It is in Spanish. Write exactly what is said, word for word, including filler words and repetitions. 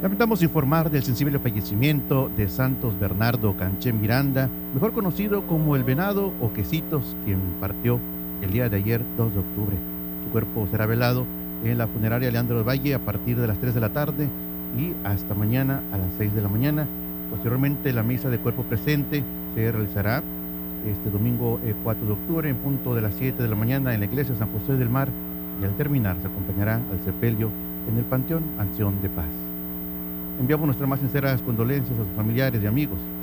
Lamentamos informar del sensible fallecimiento de Santos Bernardo Canché Miranda, mejor conocido como El Venado o Quesitos, quien partió el día de ayer, dos de octubre. Su cuerpo será velado en la funeraria Leandro del Valle a partir de las tres de la tarde y hasta mañana a las seis de la mañana. Posteriormente, la misa de cuerpo presente se realizará este domingo eh, cuatro de octubre en punto de las siete de la mañana en la iglesia San José del Mar, y al terminar se acompañará al sepelio en el Panteón Acción de Paz. Enviamos nuestras más sinceras condolencias a sus familiares y amigos.